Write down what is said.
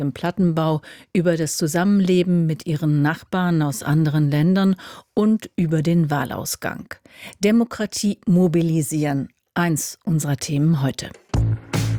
dem Plattenbau, über das Zusammenleben mit ihren Nachbarn aus anderen Ländern und über den Wahlausgang. Demokratie mobilisieren, eins unserer Themen heute.